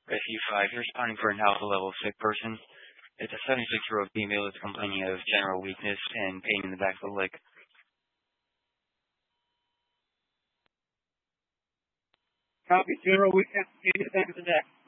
SU5, you're responding for an alpha level sick person. It's a 76-year-old female that's complaining of general weakness and pain in the back of the leg. Copy, general weakness, back of the neck.